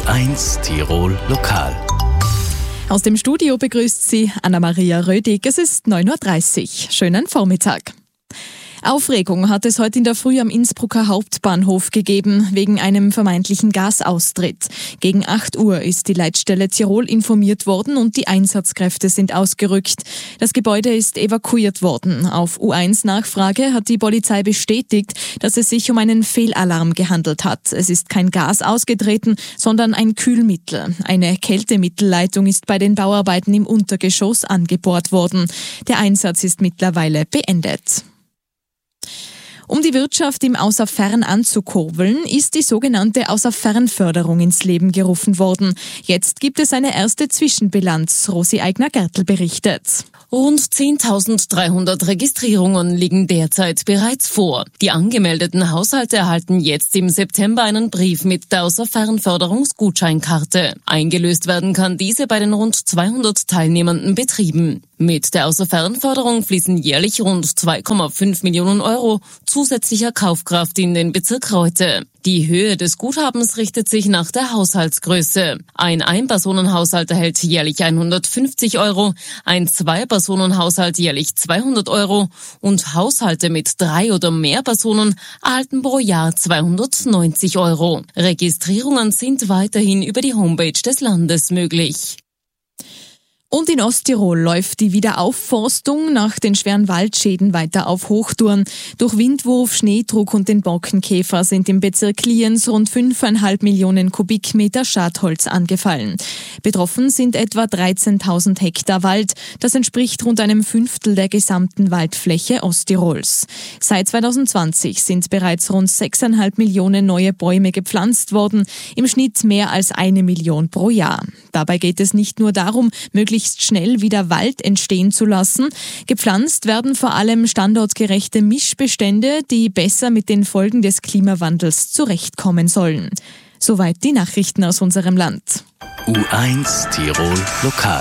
U1 Tirol Lokal. Aus dem Studio begrüßt Sie Anna-Maria Rödig. Es ist 9.30 Uhr. Schönen Vormittag. Aufregung hat es heute in der Früh am Innsbrucker Hauptbahnhof gegeben, wegen einem vermeintlichen Gasaustritt. Gegen 8 Uhr ist die Leitstelle Tirol informiert worden und die Einsatzkräfte sind ausgerückt. Das Gebäude ist evakuiert worden. Auf U1 Nachfrage hat die Polizei bestätigt, dass es sich um einen Fehlalarm gehandelt hat. Es ist kein Gas ausgetreten, sondern ein Kühlmittel. Eine Kältemittelleitung ist bei den Bauarbeiten im Untergeschoss angebohrt worden. Der Einsatz ist mittlerweile beendet. Um die Wirtschaft im Außerfern anzukurbeln, ist die sogenannte Außerfernförderung ins Leben gerufen worden. Jetzt gibt es eine erste Zwischenbilanz. Rosi Eigner-Gertl berichtet. Rund 10.300 Registrierungen liegen derzeit bereits vor. Die angemeldeten Haushalte erhalten jetzt im September einen Brief mit der Außerfernförderungsgutscheinkarte. Eingelöst werden kann diese bei den rund 200 teilnehmenden Betrieben. Mit der Außerfernförderung fließen jährlich rund 2,5 Millionen Euro zusätzlicher Kaufkraft in den Bezirk Reute. Die Höhe des Guthabens richtet sich nach der Haushaltsgröße. Ein Ein-Personen-Haushalt erhält jährlich 150 Euro, ein Zwei-Personen-Haushalt jährlich 200 Euro und Haushalte mit 3 oder mehr Personen erhalten pro Jahr 290 Euro. Registrierungen sind weiterhin über die Homepage des Landes möglich. Und in Osttirol läuft die Wiederaufforstung nach den schweren Waldschäden weiter auf Hochtouren. Durch Windwurf, Schneedruck und den Borkenkäfer sind im Bezirk Lienz rund 5,5 Millionen Kubikmeter Schadholz angefallen. Betroffen sind etwa 13.000 Hektar Wald. Das entspricht rund einem Fünftel der gesamten Waldfläche Osttirols. Seit 2020 sind bereits rund 6,5 Millionen neue Bäume gepflanzt worden, im Schnitt mehr als 1 Million pro Jahr. Dabei geht es nicht nur darum, möglichst schnell wieder Wald entstehen zu lassen. Gepflanzt werden vor allem standortgerechte Mischbestände, die besser mit den Folgen des Klimawandels zurechtkommen sollen. Soweit die Nachrichten aus unserem Land. U1 Tirol Lokal.